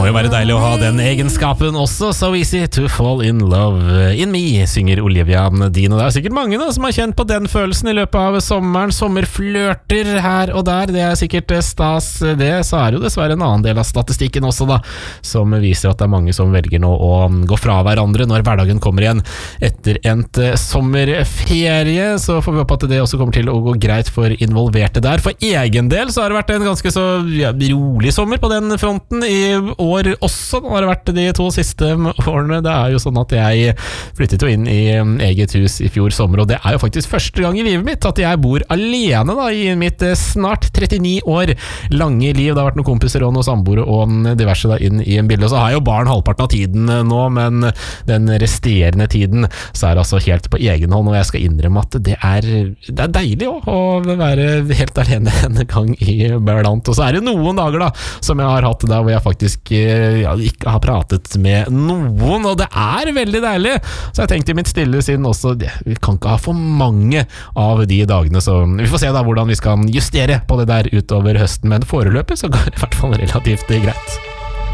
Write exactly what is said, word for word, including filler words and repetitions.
jo være deilig å ha den egenskapen også. So easy to fall in love in me, synger Olivia Dean. Og det er sikkert mange da som har kjent på den følelsen i løpet av sommeren. Sommerflørter her og der, det er sikkert stas det. Så er jo dessverre en annen del av statistikken også da, som viser at det er mange som velger nå å gå fra hverandre når hverdagen kommer igjen etter endt sommerferie. Så får vi håpe at det også kommer til å gå greit for involverte der. For egen del så har det vært en ganske så ja, rolig sommer på den fronten i år også. Nå har det vært de to siste årene. Det er jo sånn at jeg flyttet jo inn i eget hus i fjor sommer, og det er jo faktisk første gang i livet mitt at jeg bor alene da, i mitt snart trettini år lange liv. Det har vært noen kompiser og noen samboere og diverse da inn i en bilde, og så har jeg jo barn halvparten av tiden nå, men den resterende tiden så er det altså helt på egen hånd, og jeg skal innrømme at det er, det er deilig også, å være helt alene en gang i blant, og så er det noen dager da, som jeg har hatt der hvor jeg faktisk ja, ikke har pratet med noen, og det er veldig deilig, så jeg tenkte i mitt stille sinn også, det, vi kan ikke ha for mange av de dagene, så vi får se da hvordan vi skal justere på det der utover høsten, men foreløpig så går det i hvert fall relativt greit.